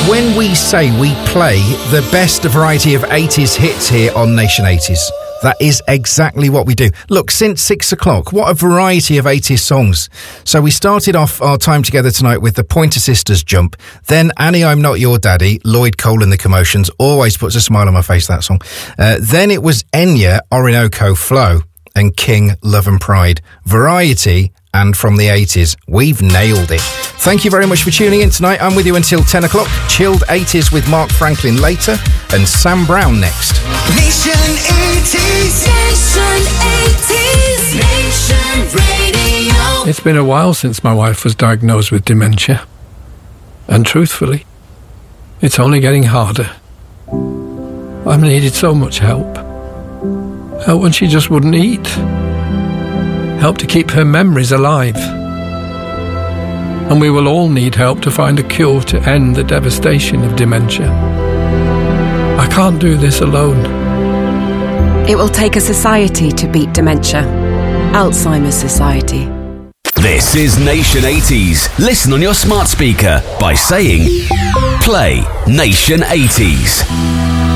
When we say we play the best variety of 80s hits here on Nation 80s, that is exactly what we do. Look, since 6 o'clock, what a variety of 80s songs. So we started off our time together tonight with the Pointer Sisters Jump. Then Annie, I'm Not Your Daddy, Lloyd Cole and the Commotions. Always puts a smile on my face, that song. Then it was Enya, Orinoco Flow, and King, Love and Pride. Variety and from the 80s. We've nailed it. Thank you very much for tuning in tonight. I'm with you until 10 o'clock. Chilled 80s with Mark Franklin later and Sam Brown next. Nation 80s. Nation 80s. Nation Radio. It's been a while since my wife was diagnosed with dementia. And truthfully, it's only getting harder. I've needed so much help. Help when she just wouldn't eat. Help to keep her memories alive. And we will all need help to find a cure to end the devastation of dementia. I can't do this alone. It will take a society to beat dementia. Alzheimer's Society. This is Nation 80s. Listen on your smart speaker by saying, play Nation 80s.